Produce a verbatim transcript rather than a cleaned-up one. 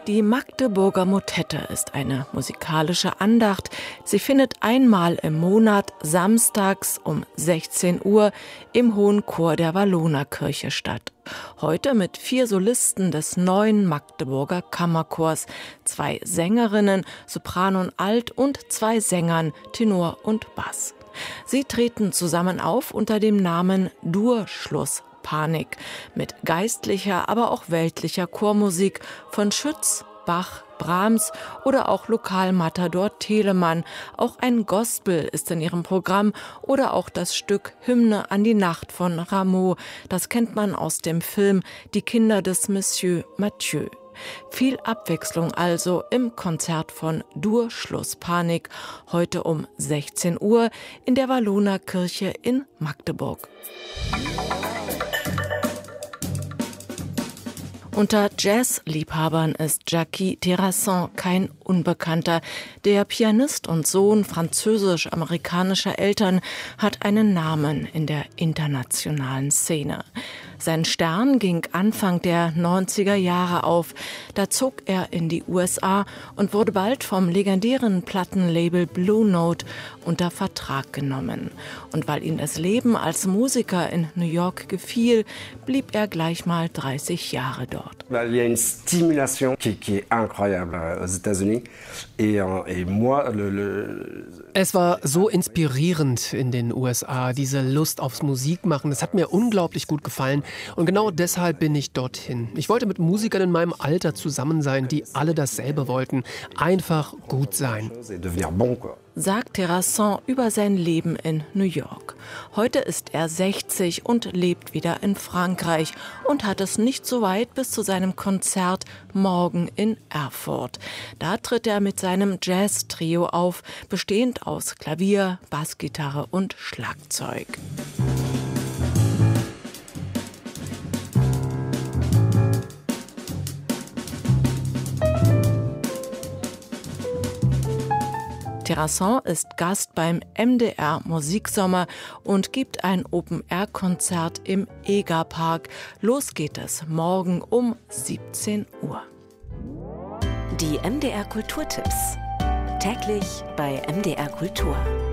Die Magdeburger Motette ist eine musikalische Andacht. Sie findet einmal im Monat samstags um sechzehn Uhr im Hohen Chor der Wallonerkirche statt. Heute mit vier Solisten des neuen Magdeburger Kammerchors, zwei Sängerinnen, Sopran und Alt und zwei Sängern, Tenor und Bass. Sie treten zusammen auf unter dem Namen Dur-Schluss Panik mit geistlicher, aber auch weltlicher Chormusik von Schütz, Bach, Brahms oder auch Lokalmatador Telemann. Auch ein Gospel ist in ihrem Programm oder auch das Stück Hymne an die Nacht von Rameau. Das kennt man aus dem Film Die Kinder des Monsieur Mathieu. Viel Abwechslung also im Konzert von Dur-Schluss Panik, heute um sechzehn Uhr in der Wallonerkirche in Magdeburg. Unter Jazzliebhabern ist Jacky Terrasson kein Unbekannter. Der Pianist und Sohn französisch-amerikanischer Eltern hat einen Namen in der internationalen Szene. Sein Stern ging Anfang der neunziger Jahre auf. Da zog er in die U S A und wurde bald vom legendären Plattenlabel Blue Note unter Vertrag genommen. Und weil ihm das Leben als Musiker in New York gefiel, blieb er gleich mal dreißig Jahre dort. Il y a une stimulation qui, qui est incroyable aux États-Unis. Et, et moi, le, le Es war so inspirierend in den U S A, diese Lust aufs Musikmachen. Das hat mir unglaublich gut gefallen. Und genau deshalb bin ich dorthin. Ich wollte mit Musikern in meinem Alter zusammen sein, die alle dasselbe wollten. Einfach gut sein. Sagt Terrasson über sein Leben in New York. Heute ist er sechzig und lebt wieder in Frankreich und hat es nicht so weit bis zu seinem Konzert morgen in Erfurt. Da tritt er mit seinem Jazz-Trio auf, bestehend aus Klavier, Bassgitarre und Schlagzeug. Terrasson ist Gast beim M D R Musiksommer und gibt ein Open-Air-Konzert im Egerpark. Los geht es morgen um siebzehn Uhr. Die M D R Kulturtipps. Täglich bei M D R Kultur.